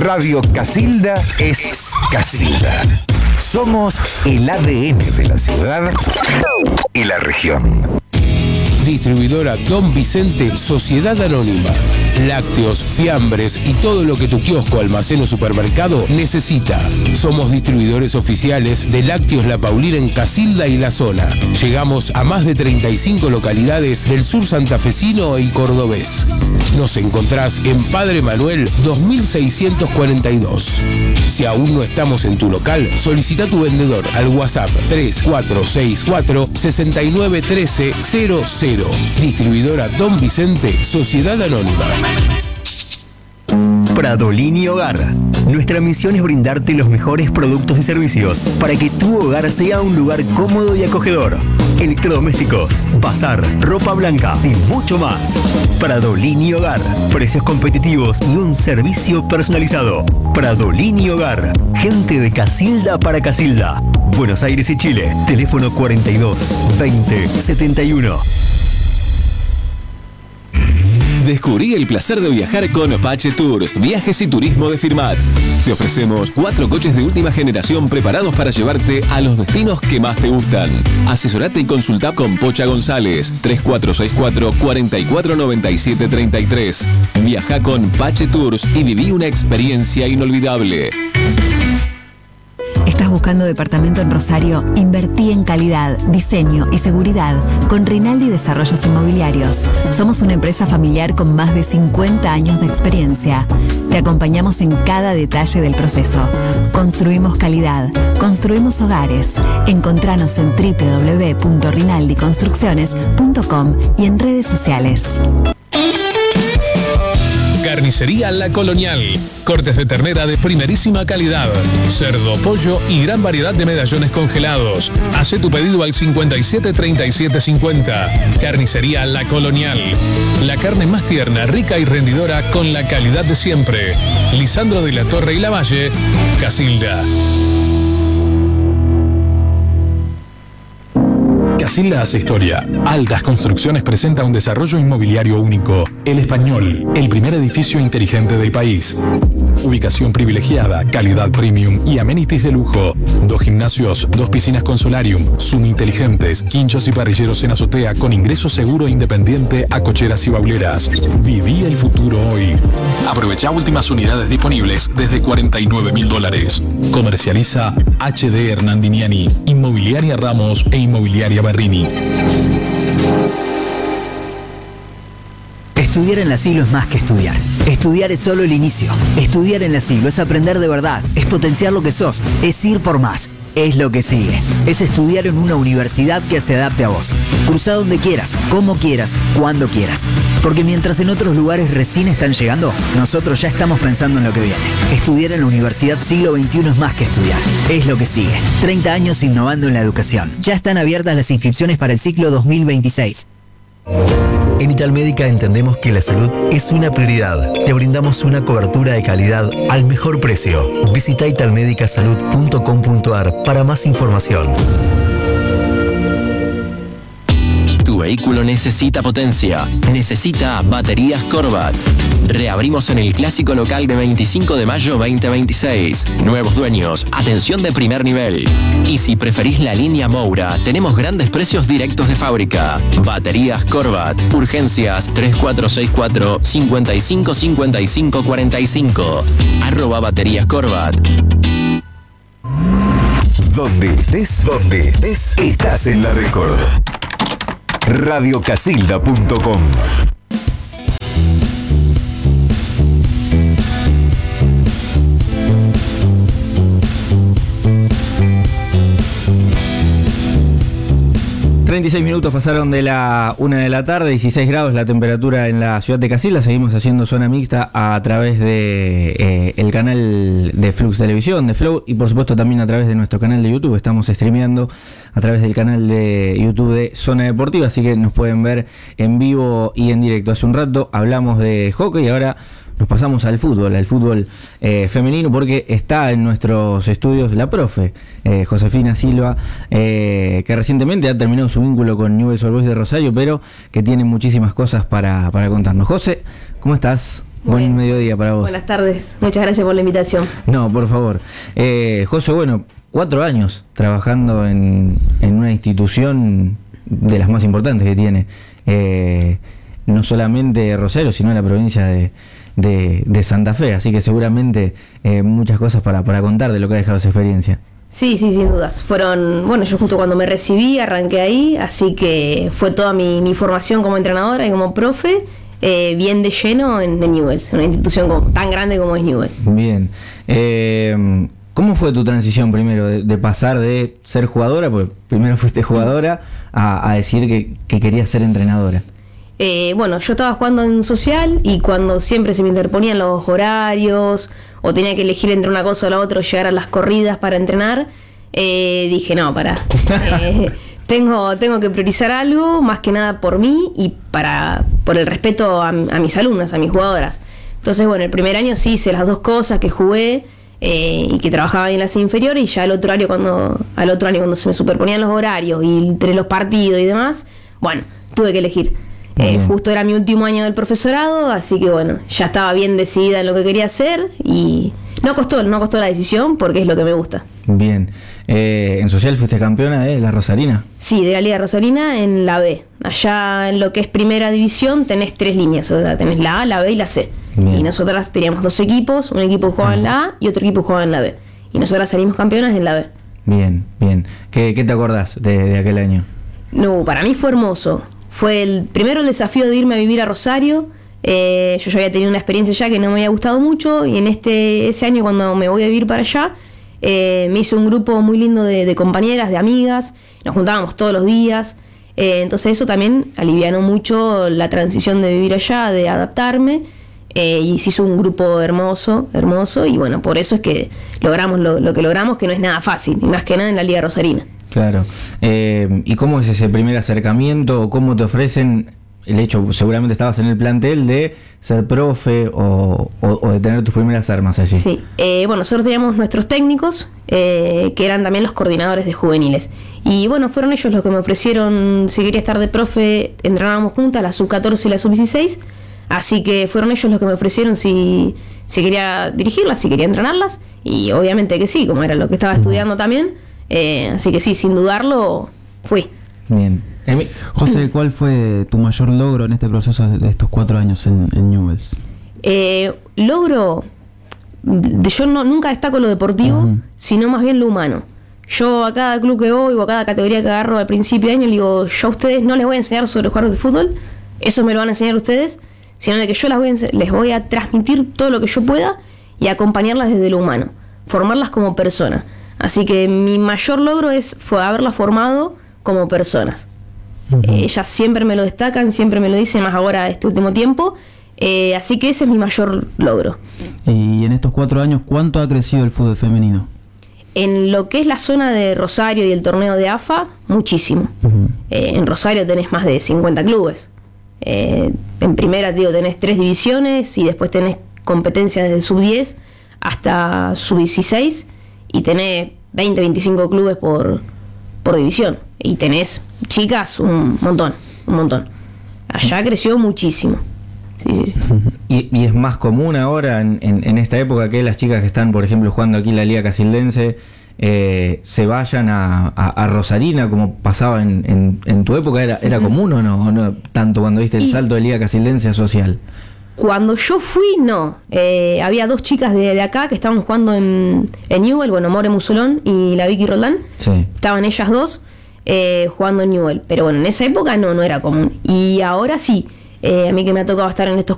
Radio Casilda es Casilda. Somos el ADN de la ciudad y la región. Distribuidora Don Vicente, Sociedad Anónima. Lácteos, fiambres y todo lo que tu kiosco, almacén o supermercado necesita. Somos distribuidores oficiales de Lácteos La Paulina en Casilda y la zona. Llegamos a más de 35 localidades del sur santafesino y cordobés. Nos encontrás en Padre Manuel 2642. Si aún no estamos en tu local, solicita tu vendedor al WhatsApp 3464 691300. Distribuidora Don Vicente, Sociedad Anónima. Pradolini Hogar. Nuestra misión es brindarte los mejores productos y servicios para que tu hogar sea un lugar cómodo y acogedor. Electrodomésticos, bazar, ropa blanca y mucho más. Pradolini Hogar. Precios competitivos y un servicio personalizado. Pradolini Hogar. Gente de Casilda para Casilda. Buenos Aires y Chile. Teléfono 42 20 71. Descubrí el placer de viajar con Pache Tours, viajes y turismo de Firmat. Te ofrecemos 4 coches de última generación preparados para llevarte a los destinos que más te gustan. Asesorate y consulta con Pocha González, 3464 4497 33. Viaja con Pache Tours y viví una experiencia inolvidable. ¿Estás buscando departamento en Rosario? Invertí en calidad, diseño y seguridad con Rinaldi Desarrollos Inmobiliarios. Somos una empresa familiar con más de 50 años de experiencia. Te acompañamos en cada detalle del proceso. Construimos calidad, construimos hogares. Encontranos en www.rinaldiconstrucciones.com y en redes sociales. Carnicería La Colonial. Cortes de ternera de primerísima calidad. Cerdo, pollo y gran variedad de medallones congelados. Haz tu pedido al 57 37 50. Carnicería La Colonial. La carne más tierna, rica y rendidora con la calidad de siempre. Lisandro de la Torre y Lavalle, Casilda. Casilda hace historia. Altas Construcciones presenta un desarrollo inmobiliario único. El Español, el primer edificio inteligente del país. Ubicación privilegiada, calidad premium y amenities de lujo. 2 gimnasios, 2 piscinas con solarium, Zoom inteligentes, quinchos y parrilleros en azotea con ingreso seguro e independiente a cocheras y bauleras. Viví el futuro hoy. Aprovecha últimas unidades disponibles desde $49.000. Comercializa HD Hernandiniani, Inmobiliaria Ramos e Inmobiliaria Berrini. Estudiar en la Siglo es más que estudiar. Estudiar es solo el inicio. Estudiar en la Siglo es aprender de verdad, es potenciar lo que sos, es ir por más. Es lo que sigue. Es estudiar en una universidad que se adapte a vos. Cruza donde quieras, como quieras, cuando quieras. Porque mientras en otros lugares recién están llegando, nosotros ya estamos pensando en lo que viene. Estudiar en la Universidad Siglo XXI es más que estudiar. Es lo que sigue. 30 años innovando en la educación. Ya están abiertas las inscripciones para el ciclo 2026. En Italmédica entendemos que la salud es una prioridad. Te brindamos una cobertura de calidad al mejor precio. Visita italmedicasalud.com.ar para más información. Tu vehículo necesita potencia, necesita baterías Corvat. Reabrimos en el clásico local de 25 de mayo 2026. Nuevos dueños, atención de primer nivel. Y si preferís la línea Moura, tenemos grandes precios directos de fábrica. Baterías Corvat. Urgencias 3464 55 55 45. @baterías Corvat. Donde estés, estás en la Record. radiocasilda.com. ...36 pasaron de la 1 de la tarde, 16 grados la temperatura en la ciudad de Casilda. Seguimos haciendo zona mixta a través de el canal de Flux Televisión, de Flow, y por supuesto también a través de nuestro canal de YouTube. Estamos streameando a través del canal de YouTube de Zona Deportiva, así que nos pueden ver en vivo y en directo. Hace un rato hablamos de hockey y ahora nos pasamos al fútbol femenino, porque está en nuestros estudios la profe Josefina Silva, que recientemente ha terminado su vínculo con Newell's Old Boys de Rosario, pero que tiene muchísimas cosas para contarnos. José, ¿cómo estás? Buen mediodía para vos. Buenas tardes, muchas gracias por la invitación. No, por favor. José, bueno, 4 años trabajando en una institución de las más importantes que tiene, no solamente Rosario, sino en la provincia de Santa Fe, así que seguramente muchas cosas para contar de lo que ha dejado esa experiencia. Sí, sin dudas. Yo justo cuando me recibí arranqué ahí, así que fue toda mi formación como entrenadora y como profe, bien de lleno en Newell's, una institución tan grande como es Newell's. Bien. ¿Cómo fue tu transición primero de pasar de ser jugadora, porque primero fuiste jugadora, a decir que querías ser entrenadora? Yo estaba jugando en social y cuando siempre se me interponían los horarios o tenía que elegir entre una cosa o la otra o llegar a las corridas para entrenar, dije, no, tengo que priorizar algo, más que nada por mí y por el respeto a mis alumnas, a mis jugadoras. Entonces, el primer año sí hice las dos cosas, que jugué y que trabajaba en las inferiores, y ya al otro año cuando se me superponían los horarios y entre los partidos y demás, tuve que elegir. Justo era mi último año del profesorado, así que ya estaba bien decidida en lo que quería hacer y no costó la decisión porque es lo que me gusta. Bien. ¿En social fuiste campeona de la Rosarina? Sí, de la Liga Rosarina en la B. Allá en lo que es primera división tenés 3 líneas, o sea, tenés la A, la B y la C. Bien. Y nosotras teníamos 2 equipos, un equipo jugaba en la A y otro equipo jugaba en la B. Y nosotras salimos campeonas en la B. Bien. ¿Qué te acordás de aquel año? No, para mí fue hermoso. Fue primero el desafío de irme a vivir a Rosario. Yo ya había tenido una experiencia allá que no me había gustado mucho, y en ese año cuando me voy a vivir para allá, me hizo un grupo muy lindo de compañeras, de amigas, nos juntábamos todos los días, entonces eso también alivianó mucho la transición de vivir allá, de adaptarme, y se hizo un grupo hermoso, y por eso es que logramos lo que logramos, que no es nada fácil, y más que nada en la Liga Rosarina. Claro. ¿Y cómo es ese primer acercamiento? ¿Cómo te ofrecen el hecho? Seguramente estabas en el plantel de ser profe o de tener tus primeras armas allí. Sí. Nosotros teníamos nuestros técnicos, que eran también los coordinadores de juveniles. Y fueron ellos los que me ofrecieron, si quería estar de profe, entrenábamos juntas, la sub-14 y la sub-16. Así que fueron ellos los que me ofrecieron si quería dirigirlas, si quería entrenarlas. Y obviamente que sí, como era lo que estaba estudiando también. Así que sí, sin dudarlo, fui. Bien. José, ¿cuál fue tu mayor logro en este proceso de estos 4 años en Newell's? Logro, yo nunca destaco lo deportivo, sino más bien lo humano. Yo a cada club que voy o a cada categoría que agarro al principio de año le digo, yo a ustedes no les voy a enseñar sobre jugar de fútbol, eso me lo van a enseñar ustedes, sino de que yo les voy a transmitir todo lo que yo pueda y acompañarlas desde lo humano, formarlas como personas. Así que mi mayor logro fue haberlas formado como personas. Ellas siempre me lo destacan, siempre me lo dicen, más ahora este último tiempo. Así que ese es mi mayor logro. Y en estos 4 años, ¿cuánto ha crecido el fútbol femenino? En lo que es la zona de Rosario y el torneo de AFA, muchísimo. En Rosario tenés más de 50 clubes. En primera, tenés 3 divisiones y después tenés competencias desde sub-10 hasta sub-16 y tenés 20, 25 clubes por división. Y tenés chicas un montón. Allá creció muchísimo. Sí. ¿Y es más común ahora en esta época que las chicas que están, por ejemplo, jugando aquí en la Liga Casildense se vayan a Rosarina como pasaba en tu época? ¿Era común o no? Tanto cuando diste el salto de Liga Casildense a social. Cuando yo fui, no. Había 2 chicas de acá que estaban jugando en Newell, More Musolón y la Vicky Roldán. Sí. Estaban ellas 2 jugando en Newell. Pero en esa época no era común. Y ahora sí. A mí que me ha tocado estar en estos